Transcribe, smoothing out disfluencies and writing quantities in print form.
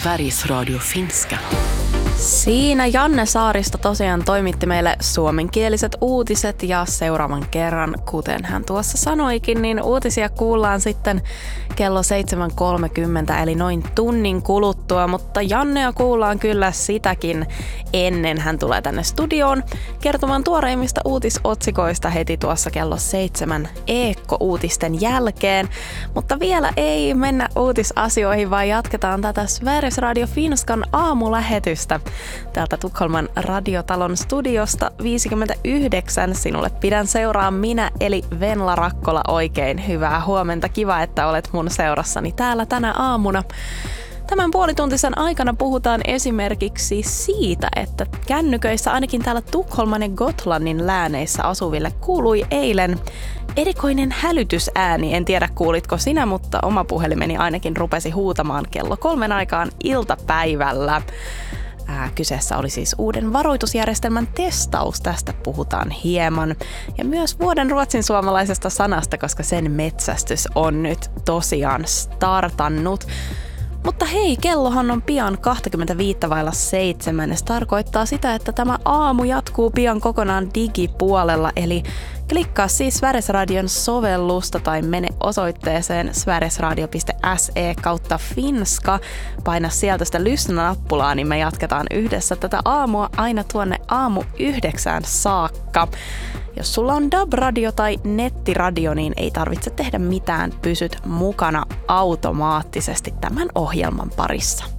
Sveriges Radio Finska. Siinä Janne Saaristo tosiaan toimitti meille suomenkieliset uutiset ja seuraavan kerran, kuten hän tuossa sanoikin, niin uutisia kuullaan sitten kello 7.30 eli noin tunnin kuluttua, mutta Jannea kuullaan kyllä sitäkin ennen hän tulee tänne studioon kertomaan tuoreimmista uutisotsikoista heti tuossa kello 7 Eekko-uutisten jälkeen, mutta vielä ei mennä uutisasioihin, vaan jatketaan tätä Sveriges Radio Finskan aamulähetystä. Täältä Tukholman radiotalon studiosta 59 sinulle pidän seuraa minä eli Venla Rakkola oikein. Hyvää huomenta, kiva että olet mun seurassani täällä tänä aamuna. Tämän puolituntisen aikana puhutaan esimerkiksi siitä, että kännyköissä ainakin täällä Tukholman ja Gotlannin lääneissä asuville kuului eilen erikoinen hälytysääni. En tiedä kuulitko sinä, mutta oma puhelimeni ainakin rupesi huutamaan kello 3 aikaan iltapäivällä. Kyseessä oli siis uuden varoitusjärjestelmän testaus, tästä puhutaan hieman. Ja myös vuoden ruotsinsuomalaisesta sanasta, koska sen metsästys on nyt tosiaan startannut. Mutta hei, kellohan on pian 25:07 ja se tarkoittaa sitä, että tämä aamu jatkuu pian kokonaan digipuolella, eli klikkaa siis Sveriges Radion sovellusta tai mene osoitteeseen sverigesradio.se/finska. Paina sieltä sitä lyssnä-nappulaa, niin me jatketaan yhdessä tätä aamua aina tuonne aamu 9 saakka. Jos sulla on DAB-radio tai nettiradio, niin ei tarvitse tehdä mitään, pysyt mukana automaattisesti tämän ohjelman parissa.